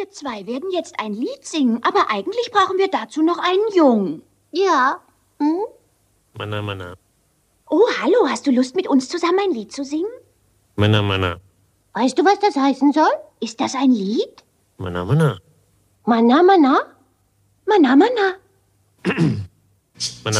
Wir zwei werden jetzt ein Lied singen, aber eigentlich brauchen wir dazu noch einen Jungen. Ja. Hm? Mana, mana. Oh, hallo, hast du Lust, mit uns zusammen ein Lied zu singen? Mana, mana. Weißt du, was das heißen soll? Ist das ein Lied? Mana, mana. Mana, mana? Mana, mana. Mana,